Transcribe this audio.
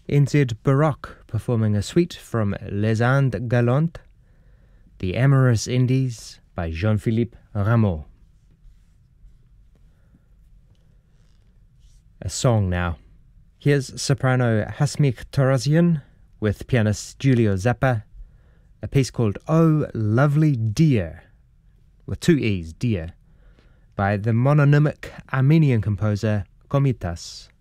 NZ Baroque performing a suite from Les Indes Galantes, The Amorous Indies by Jean-Philippe Rameau. A song now. Here's soprano Hasmikh Tarazian with pianist Giulio Zappa, a piece called Oh Lovely Dear, with two E's, Dear, by the mononymic Armenian composer Komitas.